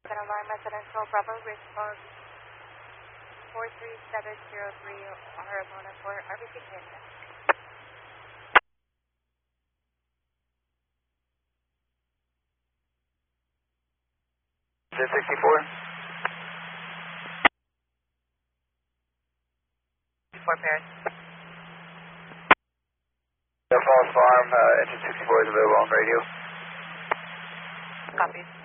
Center Line Residential Bravo, response 43703, Arizona for RBC Canada. 1064. 4 pairs. Falls Farm, engine 64 is available on radio. Copies.